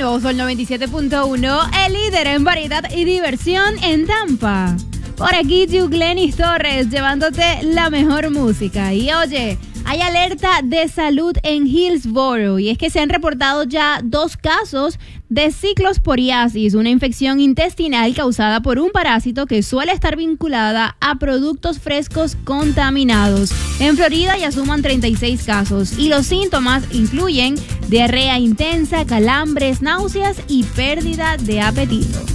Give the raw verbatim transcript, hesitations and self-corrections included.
Nuevo Sol noventa y siete punto uno, el líder en variedad y diversión en Tampa. Por aquí, Glenis Torres, llevándote la mejor música. Y oye, hay alerta de salud en Hillsborough y es que se han reportado ya dos casos de ciclosporiasis, una infección intestinal causada por un parásito que suele estar vinculada a productos frescos contaminados. En Florida ya suman treinta y seis casos y los síntomas incluyen diarrea intensa, calambres, náuseas y pérdida de apetito.